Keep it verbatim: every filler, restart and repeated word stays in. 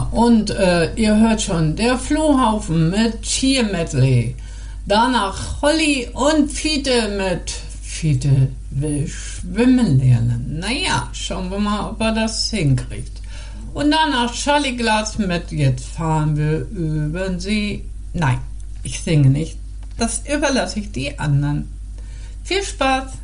und äh, ihr hört schon, der Flohhaufen mit Cheer Medley. Danach Holly und Fiete mit Fiete will schwimmen lernen. Naja, schauen wir mal, ob er das hinkriegt. Und danach Charlie Glatz mit Jetzt fahren wir über den See. Nein, ich singe nicht. Das überlasse ich die anderen. Viel Spaß!